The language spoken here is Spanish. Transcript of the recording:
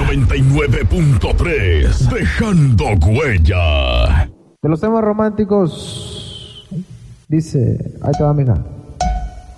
99.3, dejando huella. De los temas románticos, dice, ahí te va, mija.